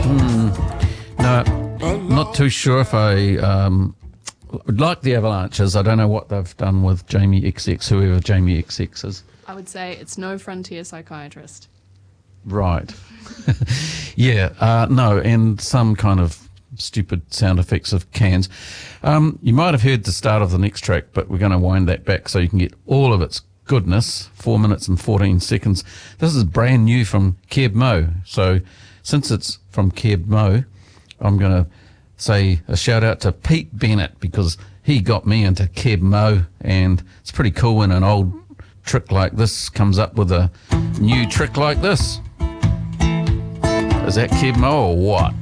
No, not too sure if I would like the Avalanches. I don't know what they've done with Jamie XX, whoever Jamie XX is. I would say it's no Frontier Psychiatrist. Right. Yeah, no, and some kind of stupid sound effects of cans. You might have heard the start of the next track, but we're going to wind that back so you can get all of its goodness, 4 minutes and 14 seconds. This is brand new from Keb Mo. So since it's from Keb Mo, I'm going to say a shout out to Pete Bennett because he got me into Keb Mo, and it's pretty cool when an old trick like this comes up with a new trick like this. Is that Keb Mo or what?